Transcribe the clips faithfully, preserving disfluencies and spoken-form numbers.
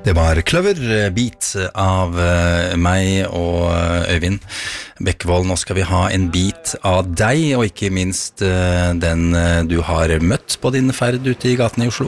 Det var Kløver Beat av meg og Øyvind Bekkevold. Nå skal vi ha en bit av deg, og ikke minst den du har møtt på din ferd ute i gaten i Oslo.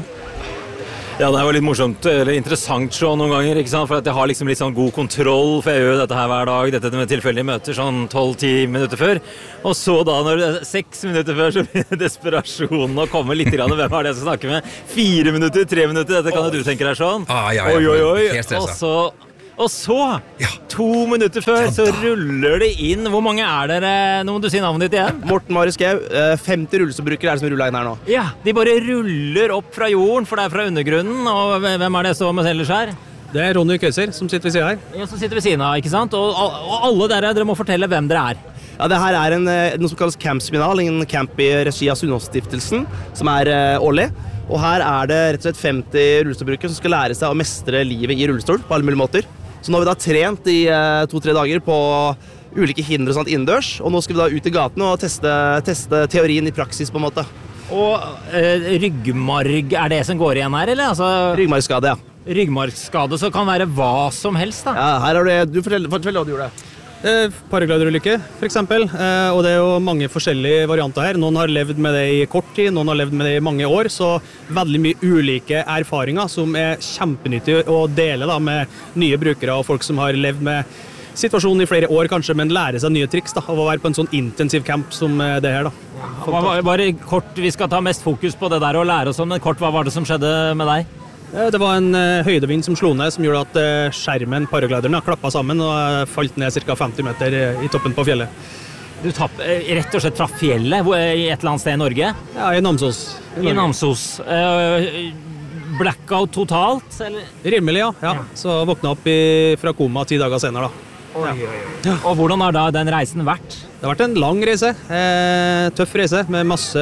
Ja, det er jo litt morsomt, eller interessant så noen ganger, ikke sant? For at jeg har liksom litt sånn god kontroll, for jeg gjør jo dette her hver dag, dette med tilfeldige møter, sånn tolv til ti minutter før. Og så da, når det er seks minutter før, så blir desperasjonen å komme litt grann, hvem er det jeg skal snakke med? Fire minutter, tre minutter, dette kan jo du tenke deg sånn. Ah, ja, ja, oi, oi, oi. Helt stresset. Og så... Og så, ja. to minutter før, ja, så ruller det inn. Hvor mange er dere? Nå må du si navnet ditt igjen. Morten Marius Skau, femti rullestolbrukere er det som ruller inn her nå. Ja, de bare ruller opp fra jorden, for det er fra undergrunnen. Og hvem er det som ellers her? Det er Ronny Køyser som sitter ved siden her. Ja, som sitter ved siden av, ikke sant? Og, og alle dere, dere må fortelle hvem dere er. Ja, det her er en, noe som kalles Camp-seminal, en camp i regi av Sunnaas-stiftelsen, som er årlig. Og her er det rett og slett femti rullestolbrukere som skal lære seg å mestre livet i rullestol på alle mulige måter. Så nå har vi da trent i uh, to-tre dager på ulike hinder og sånt innendørs, og nå skal vi da ut i gaten og teste, teste teorien i praksis på en måte. Og uh, ryggmarg, er det som går igjen her, eller? Altså, ryggmargskade, ja. Ryggmargskade, så kan være hva som helst, da? Ja, her har du, du fortell, fortell hva du gjorde. Eh, paragliderulykke, for eksempel, eh, og det er jo mange forskjellige varianter her. Noen har levd med det i kort tid, noen har levd med det i mange år, så veldig mye ulike erfaringer som er kjempenyttige å dele da, med nye brukere og folk som har levd med situasjonen i flere år kanskje, men lære seg nye triks da, av å være på en sånn intensiv camp som det her da. Bare, bare kort, vi skal ta mest fokus på det der og lære oss om, men kort, hva var det som skjedde med deg? Det var en uh, høydevind som slo ned, som gjorde at uh, skjermen, paraglideren, klappet sammen og uh, falt ned ca. femti meter uh, i toppen på fjellet. Du tapp, uh, rett og slett traff fjellet uh, i et eller annet sted i Norge? Ja, i Namsos. I, I Namsos. Uh, blackout totalt, eller? Rimelig, ja. ja. ja. Så våkna opp i, fra koma ti dager senere da. Oi, oi, oi. Ja. Og hvordan har da den reisen vært? Det har vært en lang reise, eh, tøff reise med masse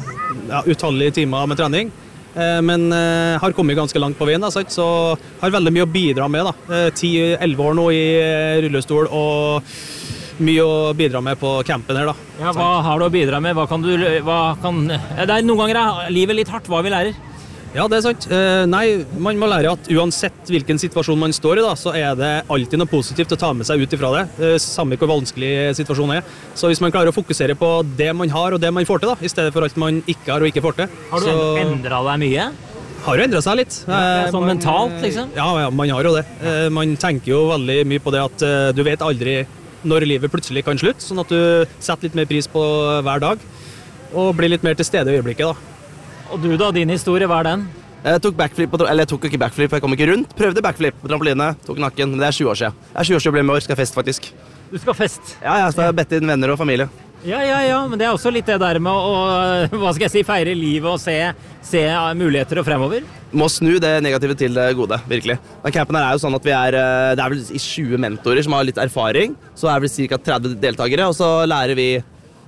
ja, utallige timer med trening. Men uh, har kommet ganske langt på veien, da, så har veldig mye å bidra med. ti til elleve år nå i rullestol og mye å bidra med på campen her. Da. Ja, hva har du å bidra med? Hva kan du, hva kan, det er noen ganger er livet litt hardt, hva vi lærer? Ja, det er sant. Uh, nei, man må lære at uansett hvilken situasjon man står i, da, så er det alltid noe positivt å ta med seg ut ifra det. Uh, samme hvor vanskelig situasjonen er. Så hvis man klarer å fokusere på det man har og det man får til, da, i stedet for alt man ikke har og ikke får til. Har du så... endret deg mye? Har jo endret seg litt. Ja, sånn man, mentalt, liksom? Ja, ja, man har jo det. Uh, man tenker jo veldig mye på det at uh, du vet aldri når livet plutselig kan slutte, sånn at du setter litt mer pris på hver dag og blir litt mer til stede i øyeblikket, da. Og du da, din historie, hva er den? Jeg tok backflip, på, eller jeg tok ikke backflip, jeg kom ikke rundt. Prøvde backflip på trampoline, tok nakken, men det er tjue år siden. Det er tjue år siden jeg ble med år, skal fest faktisk. Du skal fest? Ja, jeg skal bette inn venner og familie. Ja, ja, ja, men det er også litt det der med å, hva skal jeg si, feire livet og se, se muligheter og fremover. Må snu det negative til det gode, virkelig. Den campen her er jo sånn at vi er, det er vel i tjue mentorer som har litt erfaring, så er vel ca. tretti deltakere, og så lærer vi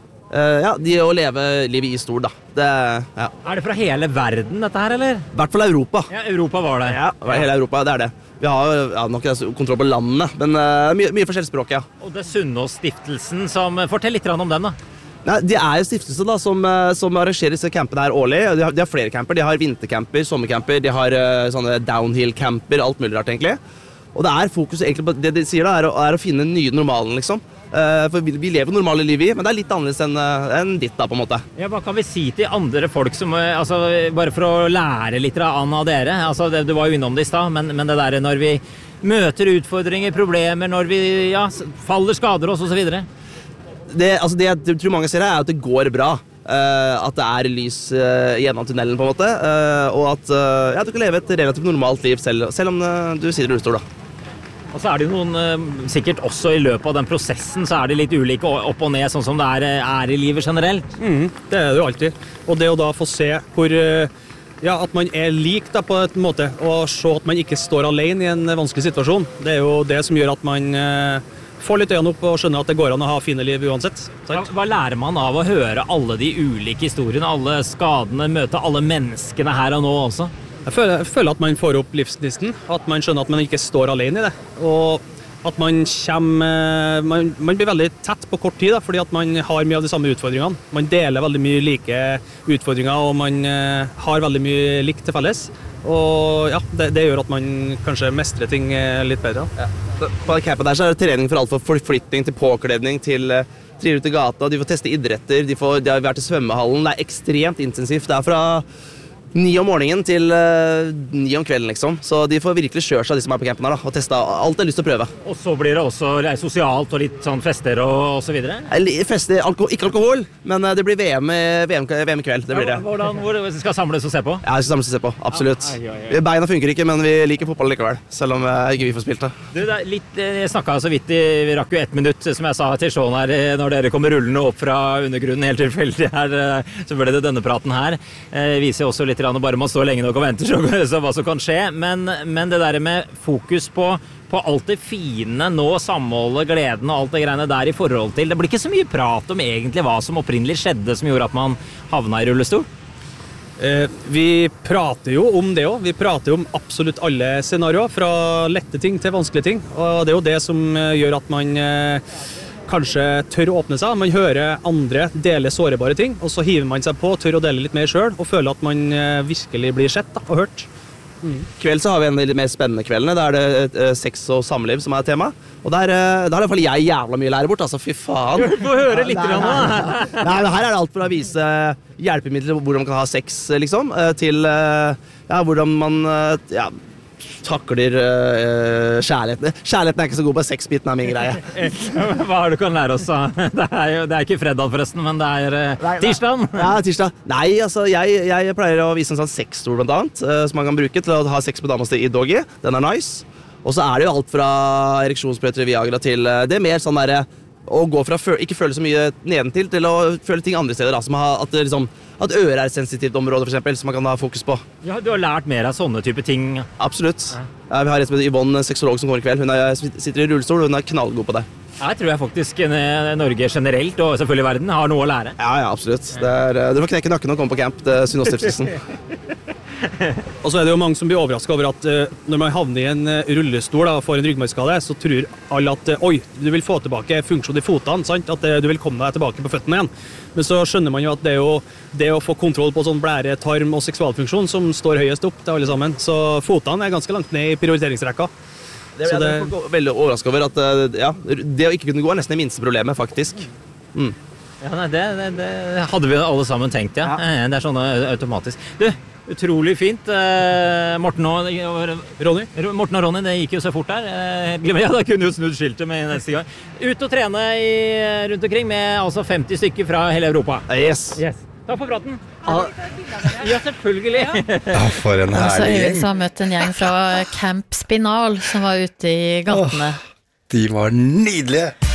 Uh, ja, de å leve livet i stol, da. Det, ja. Er det fra hele verden, dette her, eller? I hvert fall Europa. Ja, Europa var det. Ja, hele Europa, det er det. Vi har ja, nok kontroll på landene, men uh, mye, mye forskjellig språk, ja. Og det er Sunnaas-stiftelsen som... Fortell litt om den, da. Nei, de er jo stiftelse da, som, som arrangerer disse campene her årlig. De har, de har flere camper. De har vintercamper, sommercamper, de har uh, sånne downhill-camper, alt mulig rart, egentlig. Og det er fokus egentlig på det de sier da, er å, er å finne nye normalen, liksom. Uh, for vi, vi lever normale liv i, men det er litt annerledes enn uh, en ditt da, på en måte. Ja, hva kan vi si til andre folk som, uh, altså, bare for å lære litt av dere, altså, det, du var jo innom det i sted, men, men det der når vi møter utfordringer, problemer, når vi ja, faller, skader oss og så videre. Det, altså, det jeg tror mange ser her er at det går bra. Uh, at det er lys uh, gjennom tunnelen på en måte, uh, og at uh, ja, du kan leve et relativt normalt liv selv, selv om uh, du sitter i rullestol da. Og så er det jo noen, sikkert også i løpet av den prosessen, så er det litt ulike opp og ned, sånn som det er, er i livet generelt. Mm, det er det jo alltid. Og det å da få se hvor, ja, at man er lik da på en måte, og se at man ikke står alene i en vanskelig situasjon, det er jo det som gjør at man eh, får litt øynene opp og skjønner at det går an å ha fine liv uansett. Hva, hva lærer man av å høre alle de ulike historiene, alle skadene, møte alle menneskene her og nå også? Jeg føler, jeg føler at man får opp livsgnisten, at man skjønner at man ikke står alene i det, og at man kommer, man, man blir veldig tett på kort tid da, fordi at man har mye av de samme utfordringene. Man deler veldig mye like utfordringer, og man uh, har veldig mye likt til felles. Og ja, det, det gjør at man kanskje mestrer ting litt bedre. Ja. På campen der så er det trening for alt for forflytning til påkledning til uh, trier ut i gata, de får teste idretter, de, får, de har vært i svømmehallen, det er ekstremt intensivt. Det er fra ni om morgenen til uh, ni om kvelden, liksom. Så de får virkelig kjøre seg, de som er på campen her, da, og teste alt de har lyst til å prøve. Og så blir det også sosialt og litt sånn fester og, og så videre? Fester, alko ikke alkohol, men uh, det blir V M, V M, V M i kveld, det blir det. Ja, hvordan, hvor vi skal samles og se på? Ja, vi skal samles og se på, absolutt. Ja, ai, ai, ai. Beina funker ikke, men vi liker fotball likevel, selv om uh, ikke vi får spilt det. Du, det er litt, jeg snakket så vidt, vi rakk jo ett minutt, som jeg sa til Sean her, når dere kommer rullende opp fra undergrunnen helt tilfeldig her, så ble det denne praten her. Eh, viser også litt, bare man står lenge nok og venter så, så hva som kan skje, men, men det der med fokus på, på alt det fine nå, samholdet, gleden og alt det greiene der i forhold til, det blir ikke så mye prat om egentlig hva som opprinnelig skjedde som gjorde at man havna i rullestol? Eh, vi prater jo om det også, vi prater jo om absolutt alle scenarioer, fra lette ting til vanskelige ting, og det er jo det som gjør at man eh, kanskje tør å åpne seg. Man hører andre dele sårbare ting, og så hiver man seg på, tør å dele litt mer selv, og føler at man virkelig blir sett da, og hørt. Mm. Kveld så har vi en av de litt mer spennende kveldene. Da er det uh, sex og samliv som er tema. Og der, uh, der har i hvert fall jeg jævla mye lære bort, altså fy faen. Du får høre litt grann da. Nei, men her er det alt for å vise hjelpemidler til hvordan man kan ha sex, liksom, uh, til uh, ja, hvordan man uh, ja, takler uh, kjærligheten. Kjærligheten er ikke så god på sexbiten av min greie. Hva har du kan lære oss da? Det er jo det er ikke fredag forresten, men det er uh, tirsdag. Ja, tirsdag. Nei, altså, jeg, jeg pleier å vise en sånn sexstol blant annet, uh, som man kan bruke til å ha sex med damas i doggy. Den er nice. Og så er det jo alt fra ereksjonsprøyter i Viagra til uh, det er mer sånn der å gå fra å ikke føle så mye nedentil til å føle ting andre steder, da, som har, at, liksom, at øret er et sensitivt område, for eksempel, som man kan ha fokus på. Ja, du har lært mer av sånne type ting. Absolutt. Ja. Ja, vi har en som heter Yvonne, sexolog, som kommer i kveld. Hun er, sitter i rullestol, og hun er knallgod på det. Jeg tror jeg faktisk Norge generelt, og selvfølgelig verden, har noe å lære. Ja, ja, absolutt. Det er, du får knekke nakken og komme på camp, det er Synosstiftelsen. Og så er det jo mange som blir overrasket over at uh, når man havner i en uh, rullestol da, og får en ryggmargskade, så tror alle at uh, oi, du vil få tilbake funksjon i fotene, sant? At uh, du vil komme deg tilbake på føttene igjen. Men så skjønner man jo at det er jo det å få kontroll på sånn blære, tarm og seksualfunksjon som står høyest opp til alle sammen. Så fotene er ganske langt ned i prioriteringsrekka. Det er det... folk veldig overrasket over at uh, ja, det å ikke kunne gå er nesten det minste problemet, faktisk. Mm. Ja, nei, det, det, det hadde vi alle sammen tenkt, ja. ja. Det er sånn automatisk. Du, utrolig fint. Eh, Morten og Ronny. Morten og Ronny, det gikk jo så fort der. Eh, ja, da kunne jo snudd skiltet med neste gang. Ut og trene i, rundt omkring med altså femti stykker fra hele Europa. Yes. yes. Takk for praten. Ah. Ja, selvfølgelig. Ja, for en herlig gjeng. Så har møtt en gjeng fra Camp Spinal som var ute i gatene. Oh, de var nydelige.